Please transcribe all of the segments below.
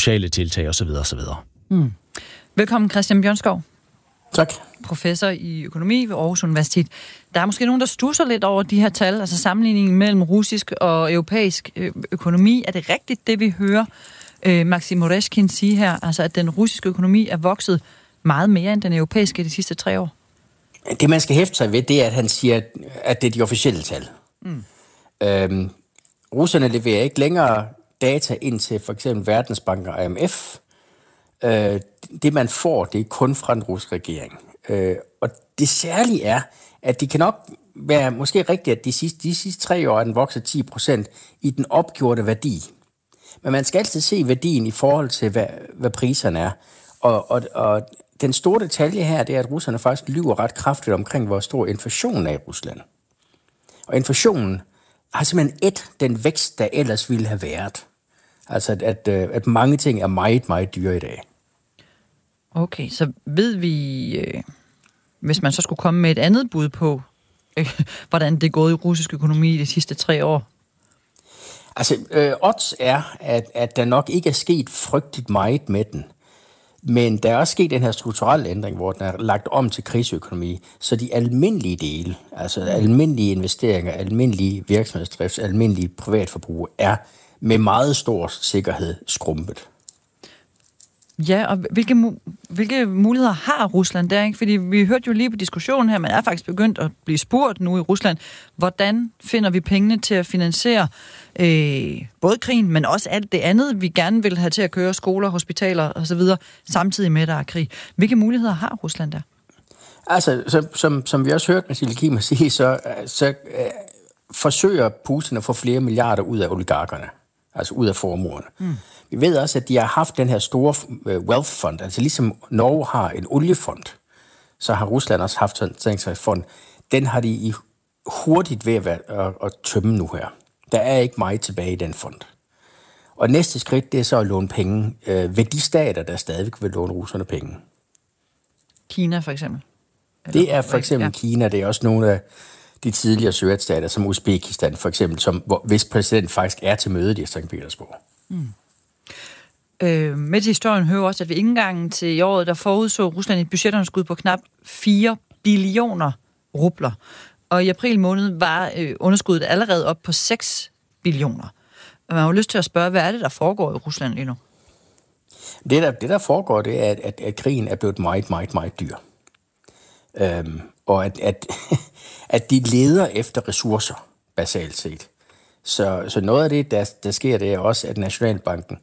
sociale tiltag osv. osv. Velkommen, Christian Bjørnskov. Tak. Professor i økonomi ved Aarhus Universitet. Der er måske nogen, der stusser lidt over de her tal, altså sammenligningen mellem russisk og europæisk økonomi. Er det rigtigt, det vi hører Maxim Oreshkin sige her, altså at den russiske økonomi er vokset meget mere end den europæiske de sidste 3 år? Det, man skal hæfte sig ved, det er, at han siger, at det er de officielle tal. Russerne leverer ikke længere data ind til for eksempel Verdensbanken og IMF. Det, man får, det er kun fra den russiske regering. Og det særlige er, at det kan nok være måske rigtigt, at de sidste 3 år er den vokset 10% i den opgjorte værdi. Men man skal altid se værdien i forhold til, hvad priserne er. Og den store detalje her, det er, at russerne faktisk lyver ret kraftigt omkring, hvor stor inflationen er i Rusland. Og inflationen har simpelthen den vækst, der ellers ville have været. Altså, at mange ting er meget, meget dyre i dag. Okay, så ved vi, hvis man så skulle komme med et andet bud på, hvordan det er gået i russisk økonomi i de sidste 3 år? Altså, odds er, at der nok ikke er sket frygteligt meget med den. Men der er også sket den her strukturelle ændring, hvor den er lagt om til kriseøkonomi. Så de almindelige dele, altså almindelige investeringer, almindelige virksomhedsdrift, almindelige privatforbrug, er med meget stor sikkerhed skrumpet. Ja, og hvilke muligheder har Rusland der? Ikke? Fordi vi hørte jo lige på diskussionen her, man er faktisk begyndt at blive spurgt nu i Rusland, hvordan finder vi pengene til at finansiere både krigen, men også alt det andet, vi gerne vil have til at køre, skoler, hospitaler osv., samtidig med, at der er krig. Hvilke muligheder har Rusland der? Altså, som vi også hørte med Silkima sige, så forsøger Putin at få flere milliarder ud af oligarkerne, altså ud af formuerne. Vi ved også, at de har haft den her store wealth fund, altså ligesom Norge har en oliefond, så har Rusland også haft sådan en fond. Den har de hurtigt ved at tømme nu her. Der er ikke meget tilbage i den fond. Og næste skridt, det er så at låne penge ved de stater, der stadig vil låne russerne penge. Kina for eksempel? Det er for eksempel Kina, det er også nogle af de tidligere sovjetstater, som Uzbekistan for eksempel, hvis præsident faktisk er til mødet i St. Petersborg. Med til historien hører også, at ved indgangen til i året, der forudså Rusland et budgetunderskud på knap 4 billioner rubler. Og i april måned var underskuddet allerede op på 6 billioner. Og man har jo lyst til at spørge, hvad er det, der foregår i Rusland lige nu? Det der foregår, det er, at krigen er blevet meget, meget, meget dyr. Og at de leder efter ressourcer, basalt set. Så noget af det, der sker, det er også, at Nationalbanken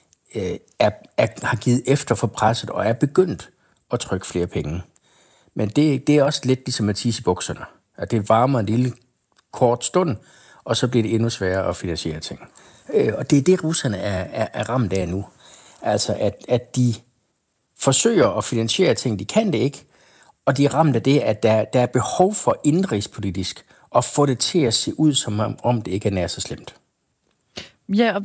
har givet efter for presset og er begyndt at trykke flere penge. Men det er også lidt ligesom at tisse i bukserne. At det varmer en lille kort stund, og så bliver det endnu sværere at finansiere ting. Og det er det, russerne er ramt af nu. Altså, at de forsøger at finansiere ting, de kan det ikke, og de er ramt af det, at der er behov for indrigspolitisk at få det til at se ud, som om det ikke er nær så slemt. Ja, og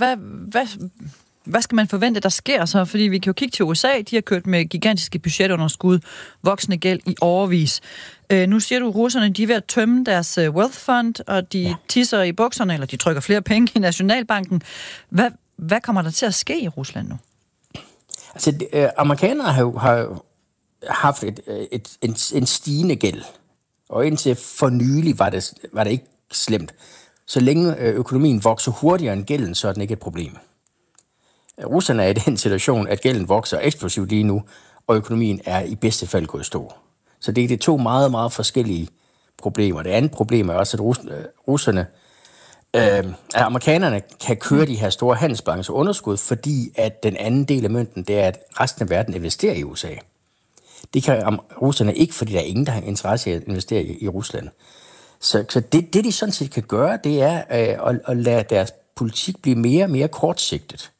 hvad skal man forvente, der sker så? Fordi vi kan jo kigge til USA, de har kørt med gigantiske budgetunderskud, voksende gæld i årevis. Nu siger du, russerne, de er ved at tømme deres wealth fund, og de tisser i bukserne, eller de trykker flere penge i Nationalbanken. Hvad kommer der til at ske i Rusland nu? Altså, amerikanerne har haft en stigende gæld, og indtil for nylig var det ikke slemt. Så længe økonomien vokser hurtigere end gælden, så er den ikke et problem. Russerne er i den situation, at gælden vokser eksplosivt lige nu, og økonomien er i bedste fald gået stå. Så det er 2 meget, meget forskellige problemer. Det andet problem er også, at amerikanerne kan køre de her store handelsbalancer underskud, fordi at den anden del af mønten, det er, at resten af verden investerer i USA. Det kan russerne ikke, fordi der er ingen, der har interesse i at investere i Rusland. Så det, de sådan set kan gøre, det er at lade deres politik blive mere og mere kortsigtet.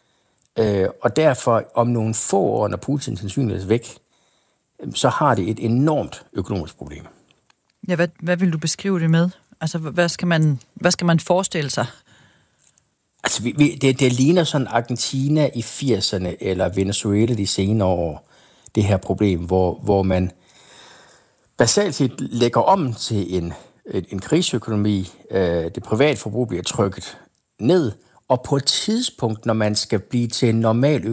Og derfor, om nogle få år, når Putin sandsynligvis er væk, så har det et enormt økonomisk problem. Ja, hvad vil du beskrive det med? Altså, hvad skal man forestille sig? Altså, det ligner sådan Argentina i 80'erne, eller Venezuela de senere år, det her problem, hvor man basalt set lægger om til en krigsøkonomi, det private forbrug bliver trykket ned, og på et tidspunkt, når man skal blive til en normal